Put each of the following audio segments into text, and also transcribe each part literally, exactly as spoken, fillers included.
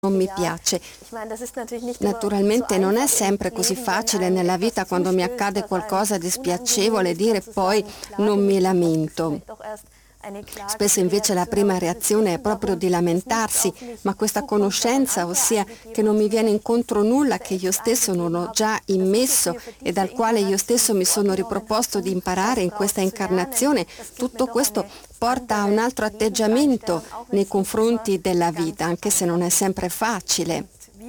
non mi piace. Naturalmente non è sempre così facile nella vita quando mi accade qualcosa di spiacevole dire poi non mi lamento. Spesso invece la prima reazione è proprio di lamentarsi, ma questa conoscenza, ossia che non mi viene incontro nulla che io stesso non ho già immesso e dal quale io stesso mi sono riproposto di imparare in questa incarnazione, tutto questo porta a un altro atteggiamento nei confronti della vita, anche se non è sempre facile.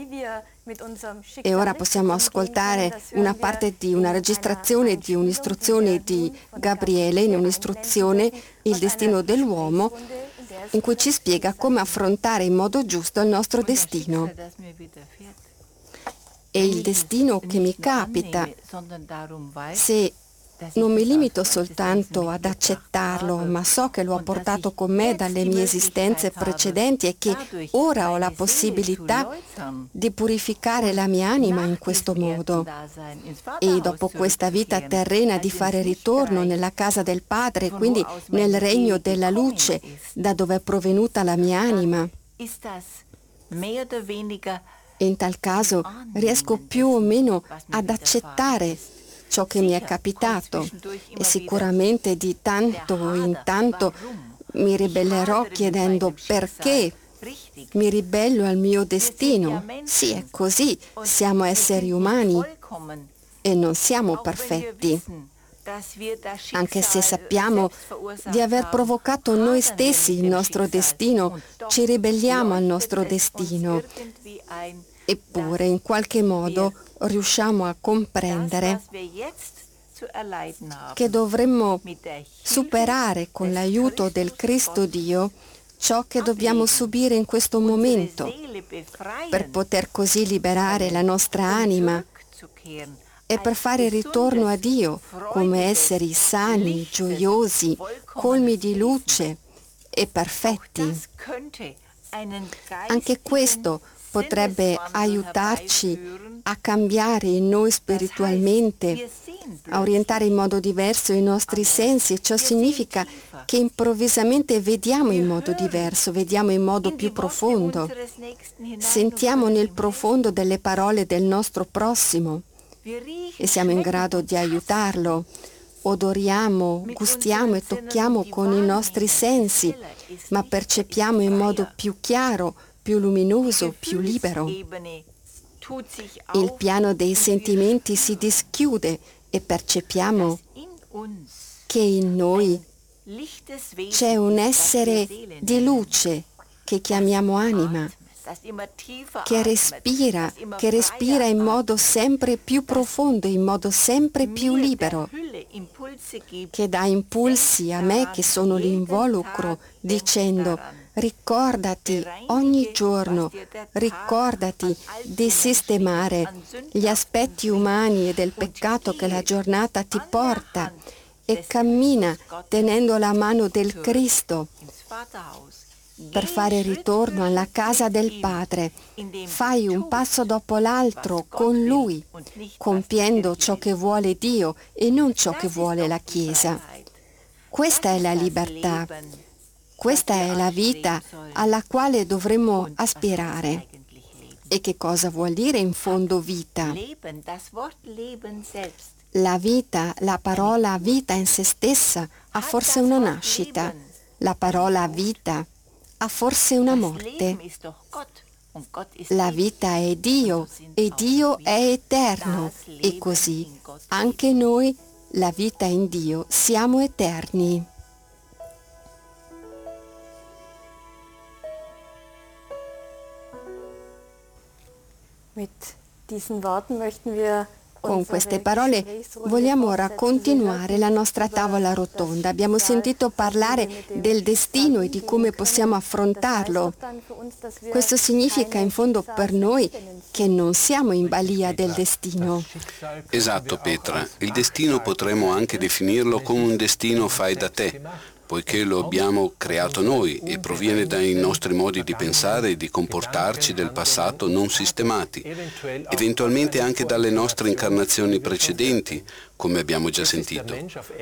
E ora possiamo ascoltare una parte di una registrazione di un'istruzione di Gabriele, in un'istruzione Il destino dell'uomo, in cui ci spiega come affrontare in modo giusto il nostro destino. E il destino che mi capita, se non mi limito soltanto ad accettarlo, ma so che lo ho portato con me dalle mie esistenze precedenti e che ora ho la possibilità di purificare la mia anima in questo modo. E dopo questa vita terrena di fare ritorno nella casa del Padre, quindi nel regno della luce, da dove è provenuta la mia anima. E in tal caso riesco più o meno ad accettare ciò che mi è capitato e sicuramente di tanto in tanto mi ribellerò chiedendo perché mi ribello al mio destino. Sì, è così, siamo esseri umani e non siamo perfetti. Anche se sappiamo di aver provocato noi stessi il nostro destino, ci ribelliamo al nostro destino. Eppure, in qualche modo, riusciamo a comprendere che dovremmo superare con l'aiuto del Cristo Dio ciò che dobbiamo subire in questo momento, per poter così liberare la nostra anima e per fare ritorno a Dio come esseri sani, gioiosi, colmi di luce e perfetti. Anche questo potrebbe aiutarci a cambiare in noi spiritualmente, a orientare in modo diverso i nostri sensi. Ciò significa che improvvisamente vediamo in modo diverso, vediamo in modo più profondo, sentiamo nel profondo delle parole del nostro prossimo e siamo in grado di aiutarlo. Odoriamo, gustiamo e tocchiamo con i nostri sensi, ma percepiamo in modo più chiaro, più luminoso, più libero. Il piano dei sentimenti si dischiude e percepiamo che in noi c'è un essere di luce che chiamiamo anima, che respira, che respira in modo sempre più profondo, in modo sempre più libero, che dà impulsi a me che sono l'involucro, dicendo: ricordati ogni giorno, ricordati di sistemare gli aspetti umani e del peccato che la giornata ti porta e cammina tenendo la mano del Cristo per fare ritorno alla casa del Padre. Fai un passo dopo l'altro con Lui, compiendo ciò che vuole Dio e non ciò che vuole la Chiesa. Questa è la libertà. Questa è la vita alla quale dovremmo aspirare. E che cosa vuol dire in fondo vita? La vita, la parola vita in se stessa ha forse una nascita. La parola vita ha forse una morte. La vita è Dio e Dio è eterno e così anche noi, la vita in Dio, siamo eterni. Mit diesen Worten möchten wir Con queste parole vogliamo ora continuare la nostra tavola rotonda. Abbiamo sentito parlare del destino e di come possiamo affrontarlo. Questo significa in fondo per noi che non siamo in balia del destino. Esatto, Petra. Il destino potremmo anche definirlo come un destino fai da te. poiché lo abbiamo creato noi e proviene dai nostri modi di pensare e di comportarci del passato non sistemati, eventualmente anche dalle nostre incarnazioni precedenti, come abbiamo già sentito.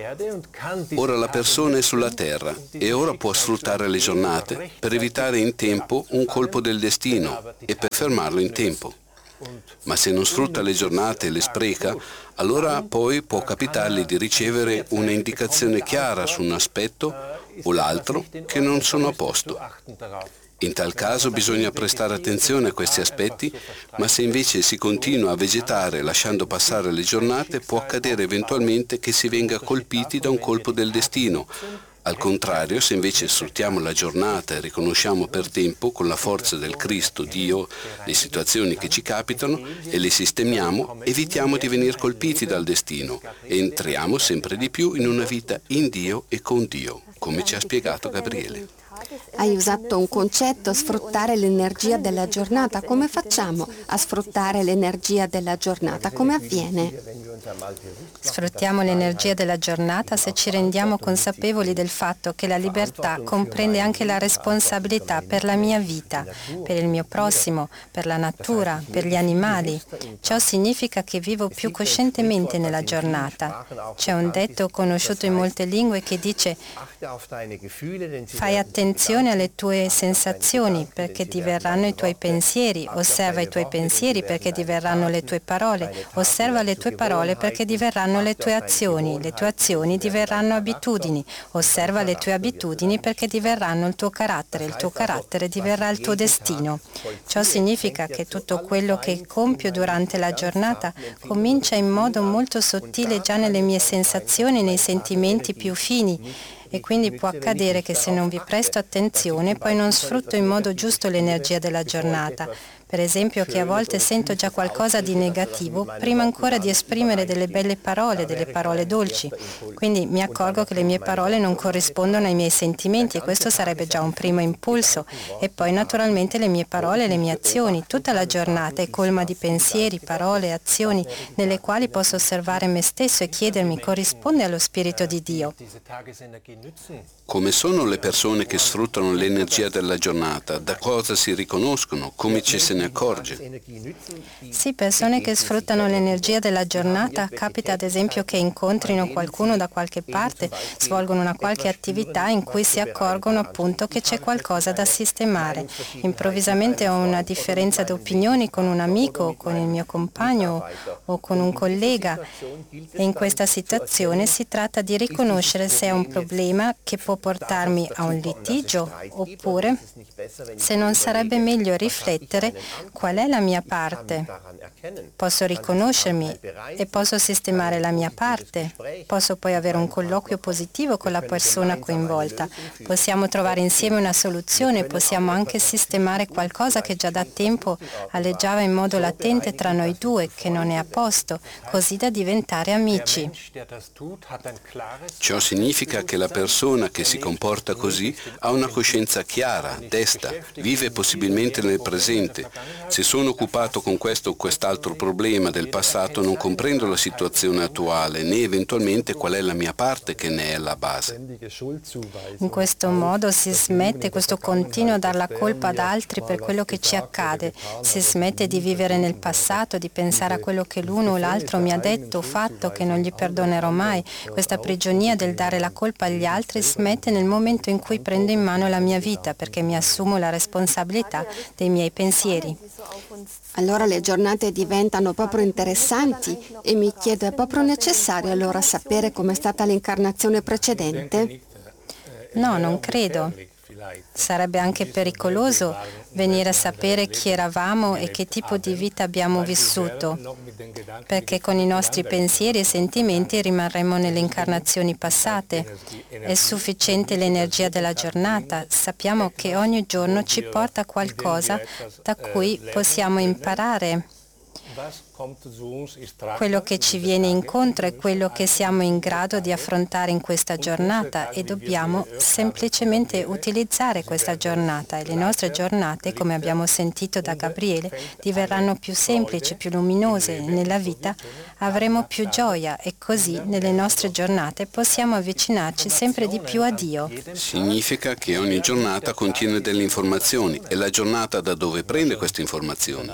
Ora la persona è sulla Terra e ora può sfruttare le giornate per evitare in tempo un colpo del destino e per fermarlo in tempo. Ma se non sfrutta le giornate e le spreca, allora poi può capitargli di ricevere una indicazione chiara su un aspetto o l'altro che non sono a posto. In tal caso bisogna prestare attenzione a questi aspetti, ma se invece si continua a vegetare lasciando passare le giornate, può accadere eventualmente che si venga colpiti da un colpo del destino. Al contrario, se invece sfruttiamo la giornata e riconosciamo per tempo con la forza del Cristo, Dio, le situazioni che ci capitano e le sistemiamo, evitiamo di venire colpiti dal destino e entriamo sempre di più in una vita in Dio e con Dio, come ci ha spiegato Gabriele. Hai usato un concetto, sfruttare l'energia della giornata. Come facciamo a sfruttare l'energia della giornata? Come avviene? Sfruttiamo l'energia della giornata se ci rendiamo consapevoli del fatto che la libertà comprende anche la responsabilità per la mia vita, per il mio prossimo, per la natura, per gli animali. Ciò significa che vivo più coscientemente nella giornata. C'è un detto conosciuto in molte lingue che dice: fai attenzione alle tue sensazioni perché diverranno i tuoi pensieri, osserva i tuoi pensieri perché diverranno le tue parole, osserva le tue parole perché diverranno le tue azioni, le tue azioni diverranno abitudini, osserva le tue abitudini perché diverranno il tuo carattere, il tuo carattere diverrà il tuo destino. Ciò significa che tutto quello che compio durante la giornata comincia in modo molto sottile già nelle mie sensazioni, nei sentimenti più fini. E quindi può accadere che se non vi presto attenzione poi non sfrutto in modo giusto l'energia della giornata. Per esempio che a volte sento già qualcosa di negativo prima ancora di esprimere delle belle parole, delle parole dolci. Quindi mi accorgo che le mie parole non corrispondono ai miei sentimenti e questo sarebbe già un primo impulso. E poi naturalmente le mie parole e le mie azioni. Tutta la giornata è colma di pensieri, parole, azioni nelle quali posso osservare me stesso e chiedermi: corrisponde allo Spirito di Dio? Come sono le persone che sfruttano l'energia della giornata? Da cosa si riconoscono? Come ci se ne accorge? Sì, persone che sfruttano l'energia della giornata, capita ad esempio che incontrino qualcuno da qualche parte, svolgono una qualche attività in cui si accorgono appunto che c'è qualcosa da sistemare. Improvvisamente ho una differenza di opinioni con un amico, con il mio compagno o con un collega e in questa situazione si tratta di riconoscere se è un problema che può portarmi a un litigio oppure se non sarebbe meglio riflettere qual è la mia parte. Posso riconoscermi e posso sistemare la mia parte. Posso poi avere un colloquio positivo con la persona coinvolta. Possiamo trovare insieme una soluzione, possiamo anche sistemare qualcosa che già da tempo alleggiava in modo latente tra noi due, che non è a posto, così da diventare amici. Ciò significa che la persona che si comporta così ha una coscienza chiara, desta, vive possibilmente nel presente. Se sono occupato con questo o quest'altro problema del passato non comprendo la situazione attuale né eventualmente qual è la mia parte che ne è la base. In questo modo si smette questo continuo a dar la colpa ad altri per quello che ci accade, si smette di vivere nel passato, di pensare a quello che l'uno o l'altro mi ha detto o fatto che non gli perdonerò mai. Questa prigionia del dare la colpa agli altri smette nel momento in cui prendo in mano la mia vita perché mi assumo la responsabilità dei miei pensieri. Allora le giornate diventano proprio interessanti e mi chiedo, è proprio necessario allora sapere com'è stata l'incarnazione precedente? No, non credo. Sarebbe anche pericoloso venire a sapere chi eravamo e che tipo di vita abbiamo vissuto, perché con i nostri pensieri e sentimenti rimarremo nelle incarnazioni passate. È sufficiente l'energia della giornata, sappiamo che ogni giorno ci porta qualcosa da cui possiamo imparare. Quello che ci viene incontro è quello che siamo in grado di affrontare in questa giornata e dobbiamo semplicemente utilizzare questa giornata e le nostre giornate, come abbiamo sentito da Gabriele, diverranno più semplici, più luminose. Nella vita avremo più gioia e così nelle nostre giornate possiamo avvicinarci sempre di più a Dio. Significa che ogni giornata contiene delle informazioni e la giornata da dove prende queste informazioni?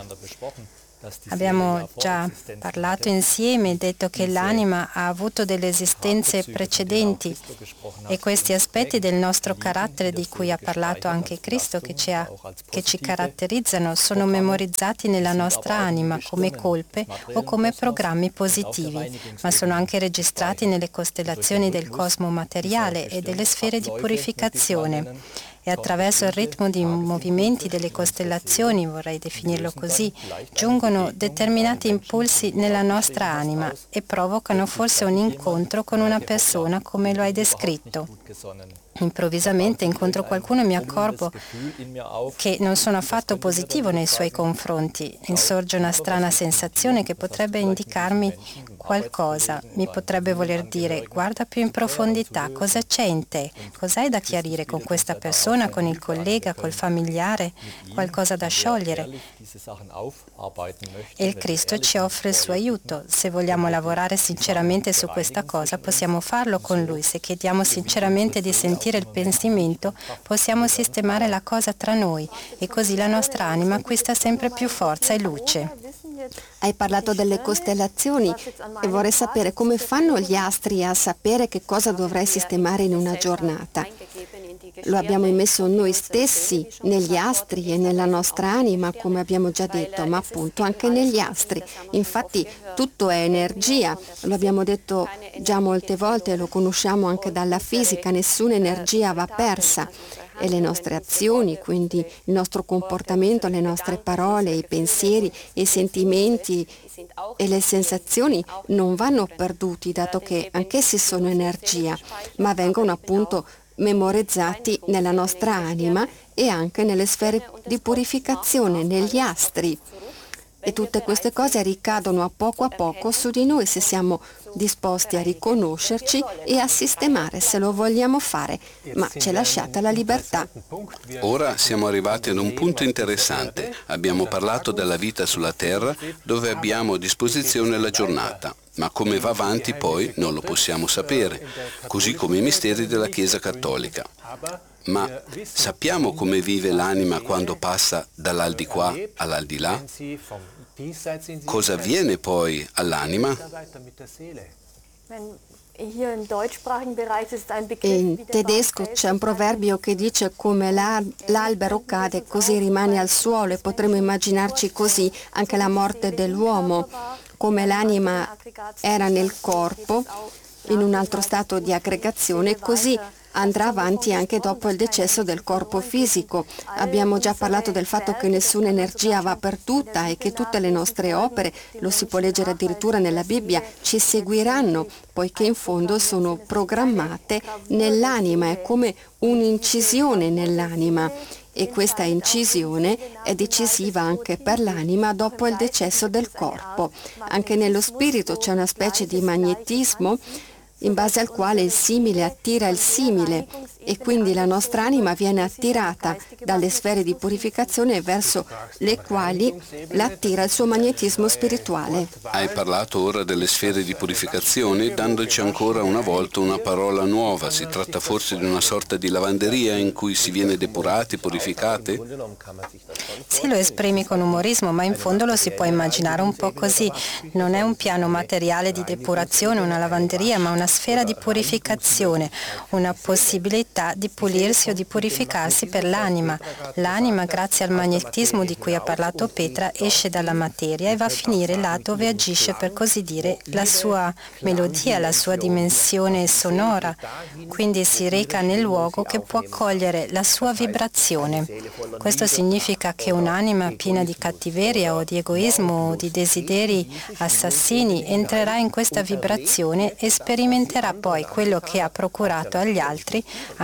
Abbiamo già parlato insieme e detto che l'anima ha avuto delle esistenze precedenti e questi aspetti del nostro carattere di cui ha parlato anche Cristo che ci, ha, che ci caratterizzano sono memorizzati nella nostra anima come colpe o come programmi positivi, ma sono anche registrati nelle costellazioni del cosmo materiale e delle sfere di purificazione. E attraverso il ritmo di movimenti delle costellazioni, vorrei definirlo così, giungono determinati impulsi nella nostra anima e provocano forse un incontro con una persona come lo hai descritto. Improvvisamente incontro qualcuno e mi accorgo che non sono affatto positivo nei suoi confronti. Insorge una strana sensazione che potrebbe indicarmi qualcosa. Mi potrebbe voler dire: guarda più in profondità, cosa c'è in te? Cos'hai da chiarire con questa persona, con il collega, col familiare? Qualcosa da sciogliere? E il Cristo ci offre il suo aiuto. Se vogliamo lavorare sinceramente su questa cosa, possiamo farlo con Lui. Se chiediamo sinceramente di sentire il pensimento, possiamo sistemare la cosa tra noi e così la nostra anima acquista sempre più forza e luce. Hai parlato delle costellazioni e vorrei sapere come fanno gli astri a sapere che cosa dovrei sistemare in una giornata. Lo abbiamo immesso noi stessi negli astri e nella nostra anima, come abbiamo già detto, ma appunto anche negli astri. Infatti tutto è energia, lo abbiamo detto già molte volte e lo conosciamo anche dalla fisica, nessuna energia va persa. E le nostre azioni, quindi il nostro comportamento, le nostre parole, i pensieri, i sentimenti e le sensazioni non vanno perduti, dato che anch'essi sono energia, ma vengono appunto memorizzati nella nostra anima e anche nelle sfere di purificazione, negli astri. E tutte queste cose ricadono a poco a poco su di noi se siamo disposti a riconoscerci e a sistemare se lo vogliamo fare, ma c'è lasciata la libertà. Ora siamo arrivati ad un punto interessante. Abbiamo parlato della vita sulla Terra dove abbiamo a disposizione la giornata, ma come va avanti poi non lo possiamo sapere, così come i misteri della Chiesa Cattolica. Ma sappiamo come vive l'anima quando passa dall'aldilà all'aldilà? Cosa avviene poi all'anima? In tedesco c'è un proverbio che dice: come l'albero cade così rimane al suolo, e potremmo immaginarci così anche la morte dell'uomo, come l'anima era nel corpo in un altro stato di aggregazione, così andrà avanti anche dopo il decesso del corpo fisico. Abbiamo già parlato del fatto che nessuna energia va perduta e che tutte le nostre opere, lo si può leggere addirittura nella Bibbia, ci seguiranno, poiché in fondo sono programmate nell'anima, è come un'incisione nell'anima. E questa incisione è decisiva anche per l'anima dopo il decesso del corpo. Anche nello spirito c'è una specie di magnetismo in base al quale il simile attira il simile e quindi la nostra anima viene attirata dalle sfere di purificazione verso le quali l'attira il suo magnetismo spirituale. Hai parlato ora delle sfere di purificazione dandoci ancora una volta una parola nuova. Si tratta forse di una sorta di lavanderia in cui si viene depurati, purificate? Sì, lo esprimi con umorismo, ma in fondo lo si può immaginare un po' così. Non è un piano materiale di depurazione, una lavanderia, ma una sfera di purificazione, una possibilità di pulirsi o di purificarsi per l'anima. L'anima, grazie al magnetismo di cui ha parlato Petra, esce dalla materia e va a finire là dove agisce, per così dire, la sua melodia, la sua dimensione sonora. Quindi si reca nel luogo che può accogliere la sua vibrazione. Questo significa che un'anima piena di cattiveria o di egoismo o di desideri assassini entrerà in questa vibrazione e sperimenterà poi quello che ha procurato agli altri,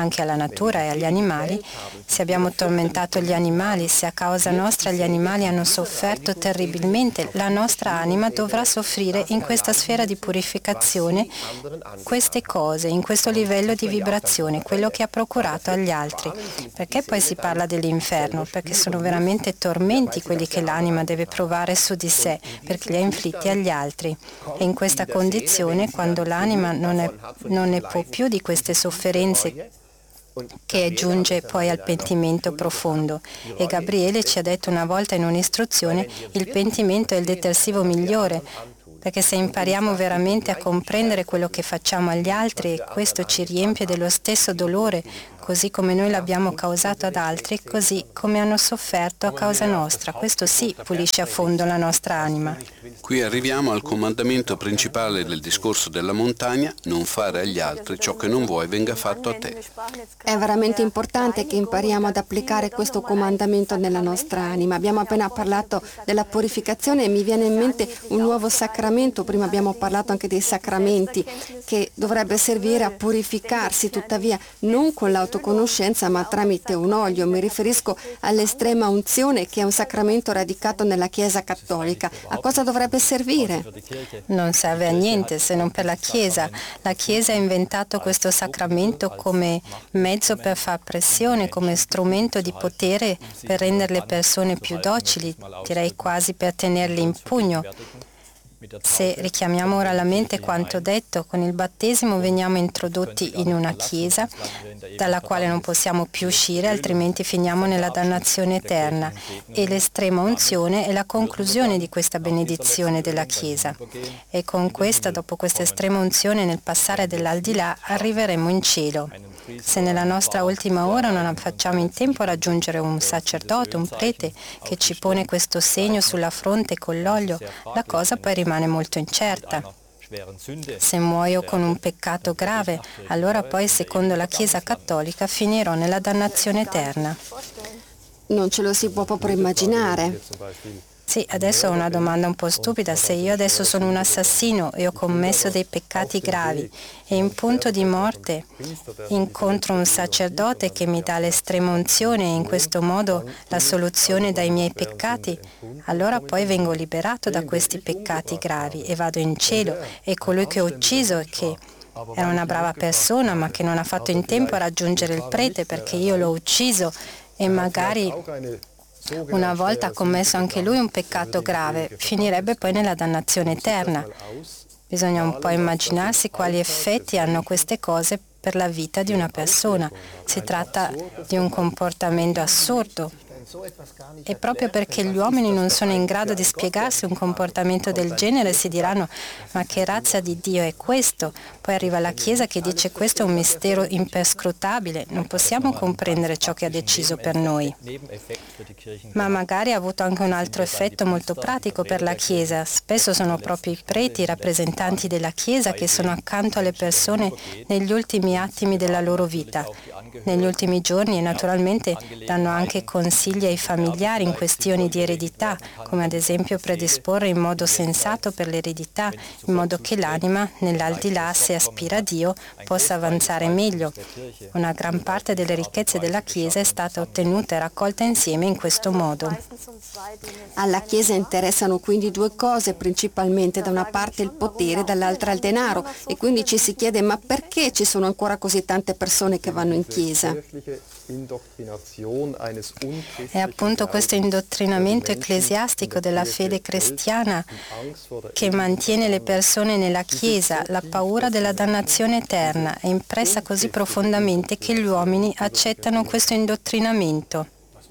anche alla natura e agli animali, se abbiamo tormentato gli animali, se a causa nostra gli animali hanno sofferto terribilmente, la nostra anima dovrà soffrire in questa sfera di purificazione queste cose, in questo livello di vibrazione, quello che ha procurato agli altri. Perché poi si parla dell'inferno? Perché sono veramente tormenti quelli che l'anima deve provare su di sé, perché li ha inflitti agli altri. E in questa condizione, quando l'anima non, è, non ne può più di queste sofferenze, che giunge poi al pentimento profondo. E Gabriele ci ha detto una volta in un'istruzione: il pentimento è il detersivo migliore, perché se impariamo veramente a comprendere quello che facciamo agli altri e questo ci riempie dello stesso dolore, così come noi l'abbiamo causato ad altri, così come hanno sofferto a causa nostra, questo sì pulisce a fondo la nostra anima. Qui arriviamo al comandamento principale del discorso della montagna: non fare agli altri ciò che non vuoi venga fatto a te. È veramente importante che impariamo ad applicare questo comandamento nella nostra anima. Abbiamo appena parlato della purificazione e mi viene in mente un nuovo sacramento. Prima abbiamo parlato anche dei sacramenti, che dovrebbe servire a purificarsi, tuttavia non con l'autoconoscenza ma tramite un olio. Mi riferisco all'estrema unzione, che è un sacramento radicato nella Chiesa cattolica. A cosa dovrebbe servire? Non serve a niente se non per la Chiesa. La Chiesa ha inventato questo sacramento come mezzo per far pressione, come strumento di potere per rendere le persone più docili, direi quasi per tenerle in pugno. Se richiamiamo ora alla mente quanto detto, con il battesimo veniamo introdotti in una chiesa dalla quale non possiamo più uscire, altrimenti finiamo nella dannazione eterna, e l'estrema unzione è la conclusione di questa benedizione della chiesa. E con questa, dopo questa estrema unzione, nel passare dell'aldilà, arriveremo in cielo. Se nella nostra ultima ora non facciamo in tempo a raggiungere un sacerdote, un prete, che ci pone questo segno sulla fronte con l'olio, la cosa poi rimane molto incerta. Se muoio con un peccato grave, allora poi, secondo la Chiesa cattolica, finirò nella dannazione eterna. Non ce lo si può proprio immaginare. Sì, adesso ho una domanda un po' stupida. Se io adesso sono un assassino e ho commesso dei peccati gravi e in punto di morte incontro un sacerdote che mi dà l'estrema unzione e in questo modo la soluzione dai miei peccati, allora poi vengo liberato da questi peccati gravi e vado in cielo, e colui che ho ucciso e che era una brava persona ma che non ha fatto in tempo a raggiungere il prete perché io l'ho ucciso e magari una volta ha commesso anche lui un peccato grave, finirebbe poi nella dannazione eterna. Bisogna un po' immaginarsi quali effetti hanno queste cose per la vita di una persona. Si tratta di un comportamento assurdo. E proprio perché gli uomini non sono in grado di spiegarsi un comportamento del genere, si diranno: ma che razza di Dio è questo? Poi arriva la Chiesa che dice: questo è un mistero imperscrutabile, non possiamo comprendere ciò che ha deciso per noi. Ma magari ha avuto anche un altro effetto molto pratico per la Chiesa. Spesso sono proprio i preti, i rappresentanti della Chiesa, che sono accanto alle persone negli ultimi attimi della loro vita, negli ultimi giorni, e naturalmente danno anche consigli ai familiari in questioni di eredità, come ad esempio predisporre in modo sensato per l'eredità, in modo che l'anima, nell'aldilà, se aspira a Dio, possa avanzare meglio. Una gran parte delle ricchezze della Chiesa è stata ottenuta e raccolta insieme in questo modo. Alla Chiesa interessano quindi due cose principalmente: da una parte il potere, dall'altra il denaro, e quindi ci si chiede: ma perché ci sono ancora così tante persone che vanno in Chiesa? È appunto questo indottrinamento ecclesiastico della fede cristiana che mantiene le persone nella Chiesa. La paura della dannazione eterna è impressa così profondamente che gli uomini accettano questo indottrinamento.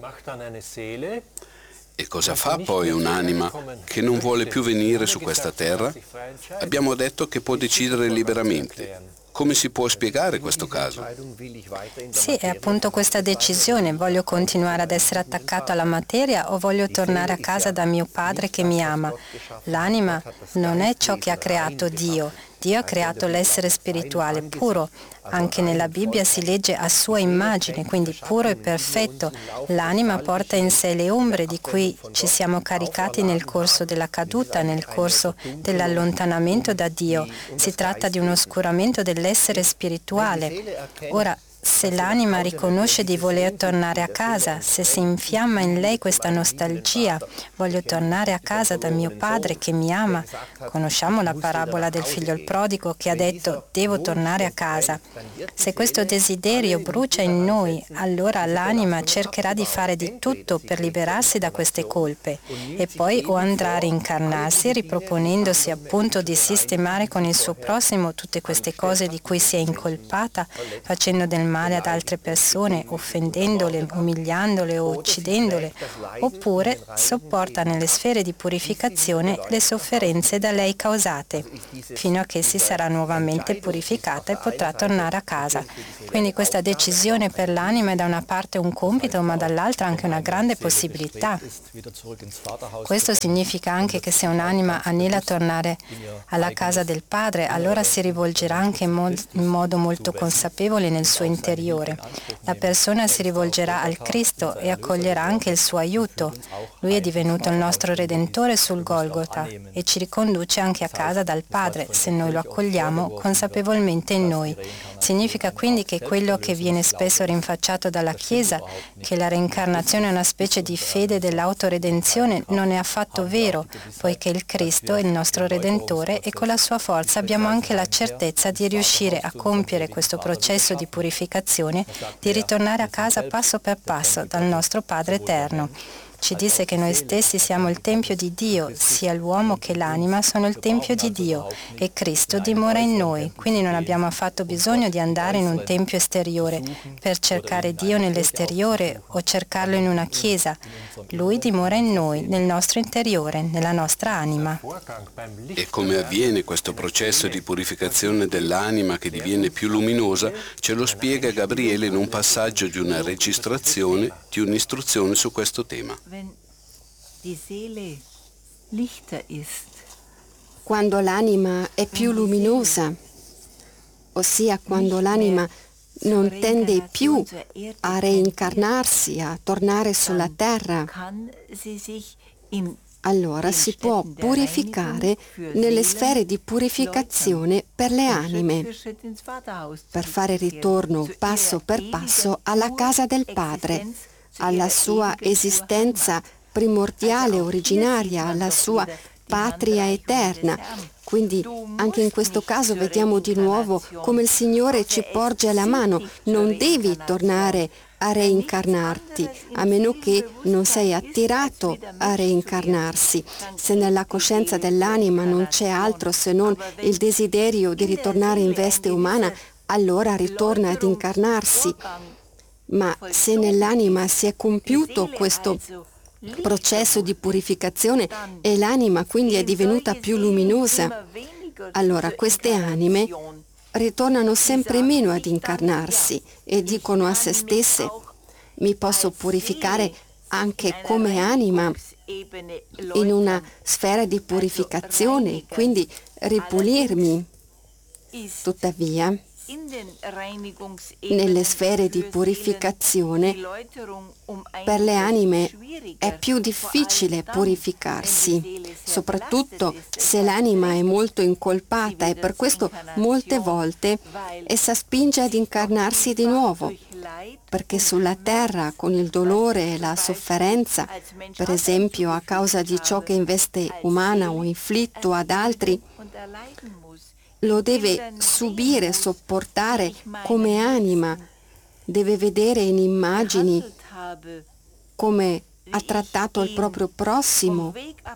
E cosa fa poi un'anima che non vuole più venire su questa terra? Abbiamo detto che può decidere liberamente. Come si può spiegare questo caso? Sì, è appunto questa decisione: voglio continuare ad essere attaccato alla materia o voglio tornare a casa da mio padre che mi ama. L'anima non è ciò che ha creato Dio. Dio ha creato l'essere spirituale puro. Anche nella Bibbia si legge a sua immagine, quindi puro e perfetto. L'anima porta in sé le ombre di cui ci siamo caricati nel corso della caduta, nel corso dell'allontanamento da Dio. Si tratta di un oscuramento dell'essere spirituale. Ora, se l'anima riconosce di voler tornare a casa, se si infiamma in lei questa nostalgia, voglio tornare a casa da mio padre che mi ama. Conosciamo la parabola del figlio il prodigo che ha detto devo tornare a casa. Se questo desiderio brucia in noi, allora l'anima cercherà di fare di tutto per liberarsi da queste colpe e poi o andrà a reincarnarsi riproponendosi appunto di sistemare con il suo prossimo tutte queste cose di cui si è incolpata, facendo del male ad altre persone, offendendole, umiliandole o uccidendole, oppure sopporta nelle sfere di purificazione le sofferenze da lei causate, fino a che si sarà nuovamente purificata e potrà tornare a casa. Quindi questa decisione per l'anima è da una parte un compito, ma dall'altra anche una grande possibilità. Questo significa anche che se un'anima anela a tornare alla casa del Padre, allora si rivolgerà anche in, mod- in modo molto consapevole nel suo interiore. La persona si rivolgerà al Cristo e accoglierà anche il suo aiuto. Lui è divenuto il nostro Redentore sul Golgota e ci riconduce anche a casa dal Padre se noi lo accogliamo consapevolmente in noi. Significa quindi che quello che viene spesso rinfacciato dalla Chiesa, che la reincarnazione è una specie di fede dell'autoredenzione, non è affatto vero, poiché il Cristo è il nostro Redentore e con la sua forza abbiamo anche la certezza di riuscire a compiere questo processo di purificazione, di ritornare a casa passo per passo dal nostro Padre Eterno. Ci disse che noi stessi siamo il Tempio di Dio, sia l'uomo che l'anima sono il Tempio di Dio e Cristo dimora in noi, quindi non abbiamo affatto bisogno di andare in un tempio esteriore per cercare Dio nell'esteriore o cercarlo in una chiesa. Lui dimora in noi, nel nostro interiore, nella nostra anima. E come avviene questo processo di purificazione dell'anima che diviene più luminosa, ce lo spiega Gabriele in un passaggio di una registrazione di un'istruzione su questo tema. Quando l'anima è più luminosa, ossia quando l'anima non tende più a reincarnarsi, a tornare sulla terra, allora si può purificare nelle sfere di purificazione per le anime, per fare ritorno passo per passo alla casa del Padre, alla sua esistenza primordiale, originaria, alla sua patria eterna. Quindi anche in questo caso vediamo di nuovo come il Signore ci porge la mano. Non devi tornare a reincarnarti, a meno che non sei attirato a reincarnarsi. Se nella coscienza dell'anima non c'è altro se non il desiderio di ritornare in veste umana, allora ritorna ad incarnarsi. Ma se nell'anima si è compiuto questo processo di purificazione e l'anima quindi è divenuta più luminosa, allora queste anime ritornano sempre meno ad incarnarsi e dicono a se stesse: mi posso purificare anche come anima in una sfera di purificazione, quindi ripulirmi. Tuttavia, nelle sfere di purificazione, per le anime è più difficile purificarsi, soprattutto se l'anima è molto incolpata, e per questo molte volte essa spinge ad incarnarsi di nuovo, perché sulla terra, con il dolore e la sofferenza, per esempio a causa di ciò che in veste umana o inflitto ad altri, lo deve subire, sopportare come anima, deve vedere in immagini come ha trattato il proprio prossimo,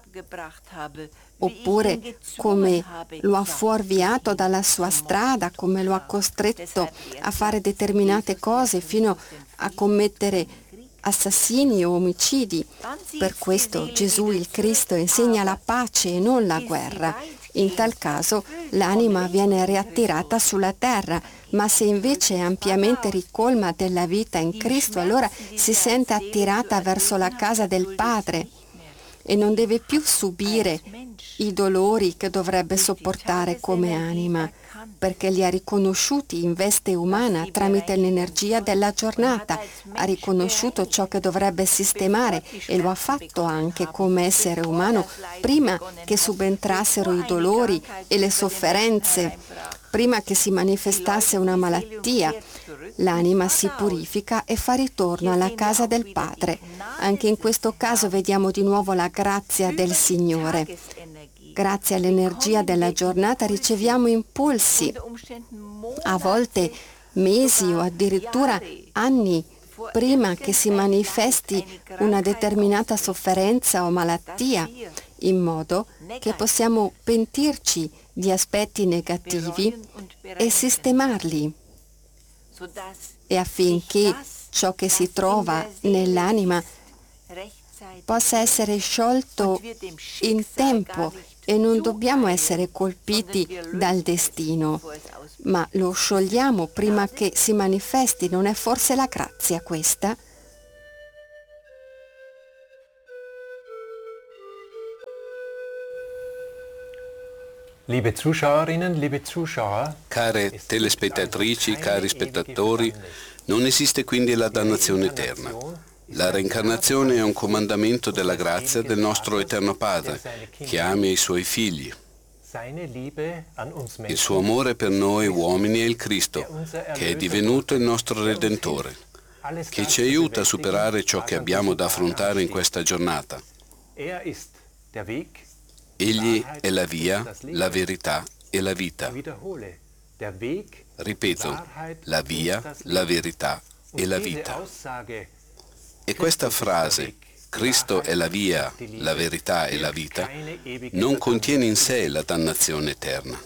oppure come lo ha fuorviato dalla sua strada, come lo ha costretto a fare determinate cose fino a commettere assassini o omicidi. Per questo Gesù il Cristo insegna la pace e non la guerra. In tal caso l'anima viene riattirata sulla terra, ma se invece è ampiamente ricolma della vita in Cristo, allora si sente attirata verso la casa del Padre e non deve più subire i dolori che dovrebbe sopportare come anima, perché li ha riconosciuti in veste umana tramite l'energia della giornata, ha riconosciuto ciò che dovrebbe sistemare e lo ha fatto anche come essere umano prima che subentrassero i dolori e le sofferenze, prima che si manifestasse una malattia. l'anima si purifica e fa ritorno alla casa del Padre. Anche in questo caso vediamo di nuovo la grazia del Signore. Grazie all'energia della giornata riceviamo impulsi, a volte mesi o addirittura anni prima che si manifesti una determinata sofferenza o malattia, in modo che possiamo pentirci di aspetti negativi e sistemarli, e affinché ciò che si trova nell'anima possa essere sciolto in tempo e non dobbiamo essere colpiti dal destino, ma lo sciogliamo prima che si manifesti. Non è forse la grazia questa? Liebe Zuschauerinnen, liebe Zuschauer, Care telespettatrici, cari spettatori, non esiste quindi la dannazione eterna. La reincarnazione è un comandamento della grazia del nostro Eterno Padre, che ama i Suoi figli. Il suo amore per noi uomini è il Cristo, che è divenuto il nostro Redentore, che ci aiuta a superare ciò che abbiamo da affrontare in questa giornata. Egli è la via, la verità e la vita. Ripeto, la via, la verità e la vita. E questa frase, Cristo è la via, la verità e la vita, non contiene in sé la dannazione eterna.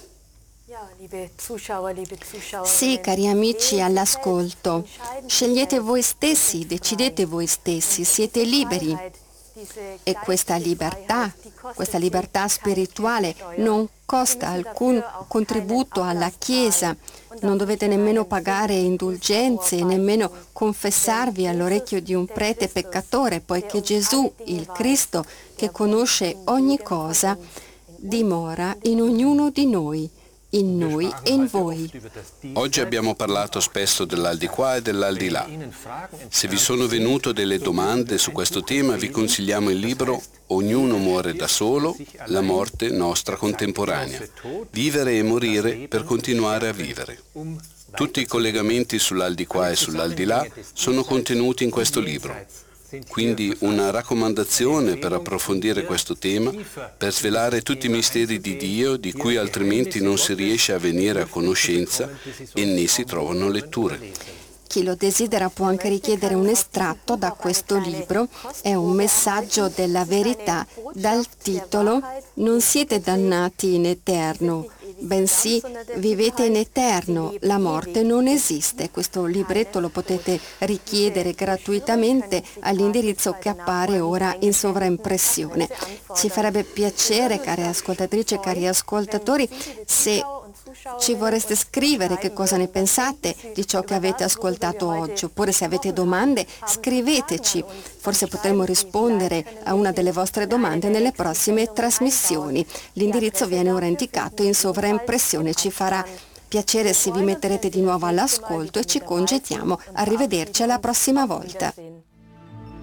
Sì, cari amici all'ascolto, scegliete voi stessi, decidete voi stessi, siete liberi. E questa libertà, questa libertà spirituale non costa alcun contributo alla Chiesa, non dovete nemmeno pagare indulgenze, nemmeno confessarvi all'orecchio di un prete peccatore, poiché Gesù, il Cristo, che conosce ogni cosa, dimora in ognuno di noi, in noi e in voi. Oggi abbiamo parlato spesso dell'aldilà e dell'aldilà. Se vi sono venute delle domande su questo tema, vi consigliamo il libro Ognuno muore da solo, la morte nostra contemporanea. Vivere e morire per continuare a vivere. Tutti i collegamenti sull'aldilà e sull'aldilà sono contenuti in questo libro. Quindi una raccomandazione per approfondire questo tema, per svelare tutti i misteri di Dio di cui altrimenti non si riesce a venire a conoscenza e né si trovano letture. Chi lo desidera può anche richiedere un estratto da questo libro. È un messaggio della verità dal titolo Non siete dannati in eterno, bensì vivete in eterno, la morte non esiste. Questo libretto lo potete richiedere gratuitamente all'indirizzo che appare ora in sovraimpressione. Ci farebbe piacere, care ascoltatrici e cari ascoltatori, se ci vorreste scrivere che cosa ne pensate di ciò che avete ascoltato oggi, oppure se avete domande scriveteci, forse potremo rispondere a una delle vostre domande nelle prossime trasmissioni. L'indirizzo viene ora indicato in sovraimpressione, ci farà piacere se vi metterete di nuovo all'ascolto e ci congediamo. Arrivederci alla prossima volta.